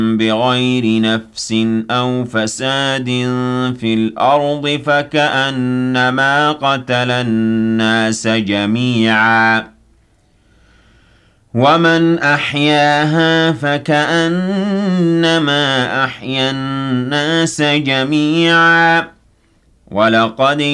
بغير نفس أو فساد في الأرض فكأنما قتل الناس جميعا ومن أحياها فكأنما أحيا الناس جميعا ولقد